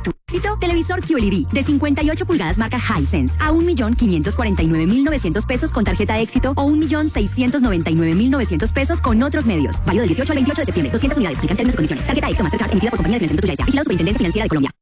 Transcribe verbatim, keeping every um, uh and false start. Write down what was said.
tu éxito. Televisor Q L E D de cincuenta y ocho pulgadas marca Hisense a un millón quinientos cuarenta y nueve mil novecientos pesos con tarjeta éxito o un millón seiscientos noventa y nueve mil novecientos pesos con otros medios. Válido del dieciocho al veintiocho de septiembre. doscientas unidades. Aplican términos y condiciones. Tarjeta éxito Mastercard emitida por compañía de financiamiento tuya S A. Vigilado Superintendencia Financiera de Colombia.